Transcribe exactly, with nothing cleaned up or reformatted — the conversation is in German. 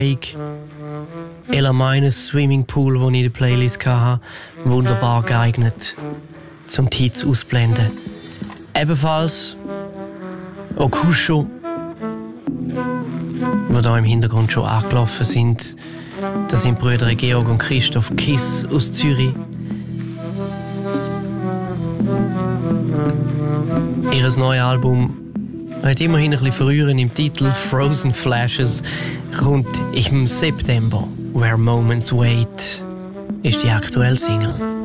Ella Minus Swimmingpool, den ich in der Playlist hatte, wunderbar geeignet, zum Tiz ausblenden. Ebenfalls Okusho, die hier im Hintergrund schon angelaufen sind. Das sind Brüder Georg und Christoph Kiss aus Zürich. Ihr neues Album hat immerhin ein bisschen Verrühren im Titel. Frozen Flashes kommt im September. Where Moments Wait ist die aktuelle Single.